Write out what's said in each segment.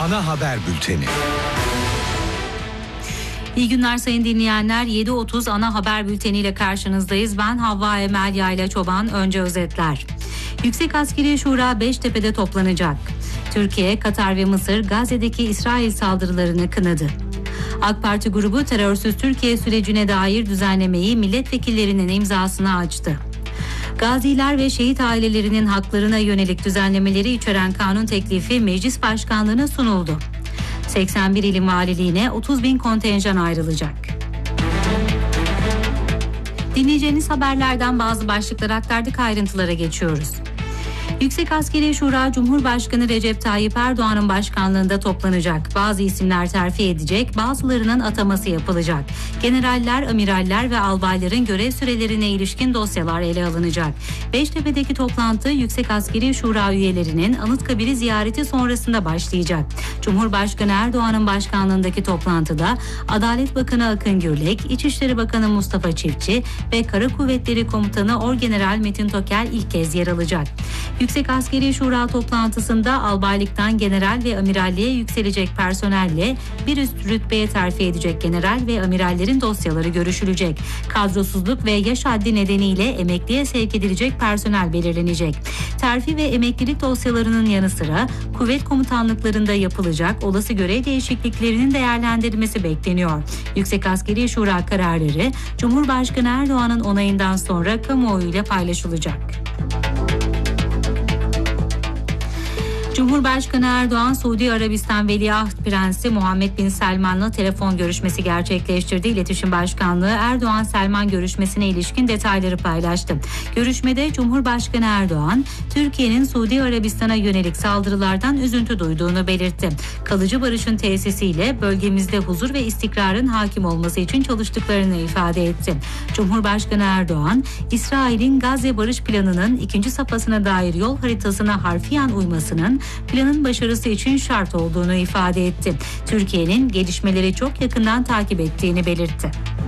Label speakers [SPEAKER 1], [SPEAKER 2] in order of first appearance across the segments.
[SPEAKER 1] Ana haber bülteni.
[SPEAKER 2] İyi günler sayın dinleyenler. 7.30 ana haber bülteniyle karşınızdayız. Ben Havva Emel Yayla Çoban. Önce özetler. Yüksek Askeri Şura Beştepe'de toplanacak. Türkiye, Katar ve Mısır Gazze'deki İsrail saldırılarını kınadı. AK Parti grubu terörsüz Türkiye sürecine dair düzenlemeyi milletvekillerinin imzasına açtı. Gaziler ve şehit ailelerinin haklarına yönelik düzenlemeleri içeren kanun teklifi meclis başkanlığına sunuldu. 81 ilin valiliğine 30.000 kontenjan ayrılacak. Dinleyeceğiniz haberlerden bazı başlıkları aktardık, ayrıntılara geçiyoruz. Yüksek Askeri Şura Cumhurbaşkanı Recep Tayyip Erdoğan'ın başkanlığında toplanacak. Bazı isimler terfi edecek, bazılarının ataması yapılacak. Generaller, amiraller ve albayların görev sürelerine ilişkin dosyalar ele alınacak. Beştepe'deki toplantı Yüksek Askeri Şura üyelerinin Anıtkabir'i ziyareti sonrasında başlayacak. Cumhurbaşkanı Erdoğan'ın başkanlığındaki toplantıda Adalet Bakanı Akın Gürlek, İçişleri Bakanı Mustafa Çiftçi ve Kara Kuvvetleri Komutanı Orgeneral Metin Toker ilk kez yer alacak. Yüksek Askeri Şura toplantısında albaylıktan general ve amiralliğe yükselecek personelle bir üst rütbeye terfi edecek general ve amirallerin dosyaları görüşülecek. Kadrosuzluk ve yaş haddi nedeniyle emekliye sevk edilecek personel belirlenecek. Terfi ve emeklilik dosyalarının yanı sıra kuvvet komutanlıklarında yapılacak olası görev değişikliklerinin değerlendirilmesi bekleniyor. Yüksek Askeri Şura kararları Cumhurbaşkanı Erdoğan'ın onayından sonra kamuoyuyla paylaşılacak. Cumhurbaşkanı Erdoğan, Suudi Arabistan Veliaht Prensi Muhammed Bin Selman'la telefon görüşmesi gerçekleştirdi. İletişim Başkanlığı Erdoğan-Selman görüşmesine ilişkin detayları paylaştı. Görüşmede Cumhurbaşkanı Erdoğan, Türkiye'nin Suudi Arabistan'a yönelik saldırılardan üzüntü duyduğunu belirtti. Kalıcı barışın tesisiyle bölgemizde huzur ve istikrarın hakim olması için çalıştıklarını ifade etti. Cumhurbaşkanı Erdoğan, İsrail'in Gazze Barış Planı'nın 2. safhasına dair yol haritasına harfiyen uymasının planın başarısı için şart olduğunu ifade etti. Türkiye'nin gelişmeleri çok yakından takip ettiğini belirtti.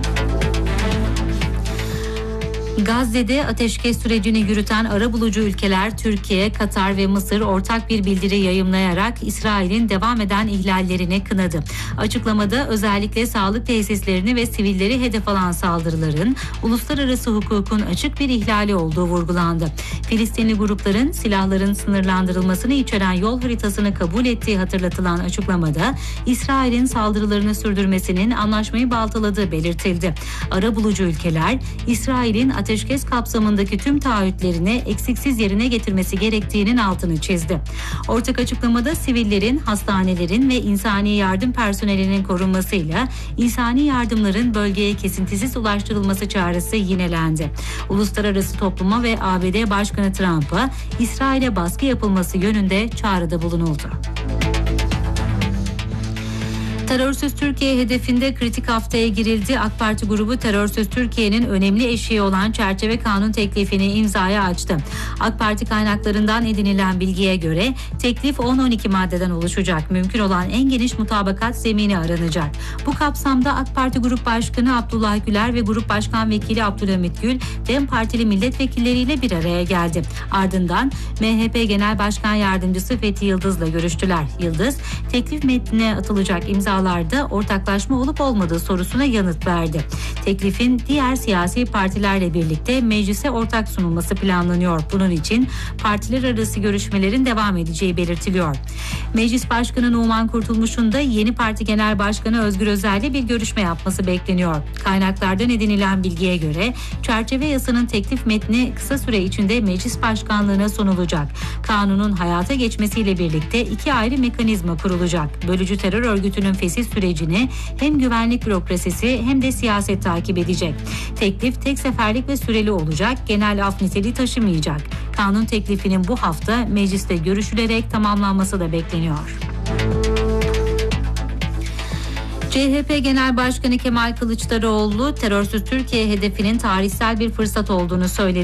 [SPEAKER 2] Gazze'de ateşkes sürecini yürüten arabulucu ülkeler Türkiye, Katar ve Mısır ortak bir bildiri yayımlayarak İsrail'in devam eden ihlallerini kınadı. Açıklamada özellikle sağlık tesislerini ve sivilleri hedef alan saldırıların uluslararası hukukun açık bir ihlali olduğu vurgulandı. Filistinli grupların silahların sınırlandırılmasını içeren yol haritasını kabul ettiği hatırlatılan açıklamada İsrail'in saldırılarını sürdürmesinin anlaşmayı baltaladığı belirtildi. Arabulucu ülkeler İsrail'in ateşkes kapsamındaki tüm taahhütlerini eksiksiz yerine getirmesi gerektiğinin altını çizdi. Ortak açıklamada sivillerin, hastanelerin ve insani yardım personelinin korunmasıyla insani yardımların bölgeye kesintisiz ulaştırılması çağrısı yinelendi. Uluslararası topluma ve ABD Başkanı Trump'a İsrail'e baskı yapılması yönünde çağrıda bulunuldu. Terörsüz Türkiye hedefinde kritik haftaya girildi. AK Parti grubu Terörsüz Türkiye'nin önemli eşiği olan çerçeve kanun teklifini imzaya açtı. AK Parti kaynaklarından edinilen bilgiye göre teklif 10-12 maddeden oluşacak. Mümkün olan en geniş mutabakat zemini aranacak. Bu kapsamda AK Parti Grup Başkanı Abdullah Güler ve Grup Başkan Vekili Abdülhamit Gül, DEM Partili milletvekilleriyle bir araya geldi. Ardından MHP Genel Başkan Yardımcısı Fethi Yıldız'la görüştüler. Yıldız, teklif metnine atılacak imzalarda ortaklaşma olup olmadığı sorusuna yanıt verdi. Teklifin diğer siyasi partilerle birlikte meclise ortak sunulması planlanıyor. Bunun için partiler arası görüşmelerin devam edeceği belirtiliyor. Meclis Başkanı Numan Kurtulmuş'un da yeni parti genel başkanı Özgür Özel'le bir görüşme yapması bekleniyor. Kaynaklardan edinilen bilgiye göre çerçeve yasanın teklif metni kısa süre içinde meclis başkanlığına sunulacak. Kanunun hayata geçmesiyle birlikte 2 ayrı mekanizma kurulacak. Bölücü terör örgütünün fesih sürecini hem güvenlik bürokrasisi hem de siyaset takip edecek. Teklif tek seferlik ve süreli olacak, genel af niteliği taşımayacak. Kanun teklifinin bu hafta mecliste görüşülerek tamamlanması da bekleniyor. CHP Genel Başkanı Kemal Kılıçdaroğlu, terörsüz Türkiye hedefinin tarihsel bir fırsat olduğunu söyledi.